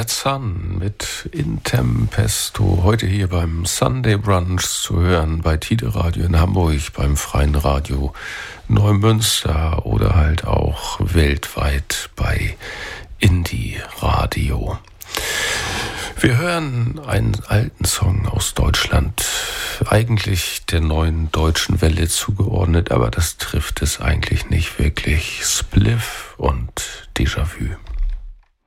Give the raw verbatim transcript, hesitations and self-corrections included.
That Sun mit Intempesto, heute hier beim Sunday Brunch zu hören, bei Tide Radio in Hamburg, beim Freien Radio Neumünster oder halt auch weltweit bei Indie Radio. Wir hören einen alten Song aus Deutschland, eigentlich der neuen deutschen Welle zugeordnet, aber das trifft es eigentlich nicht wirklich. Spliff und Déjà-vu.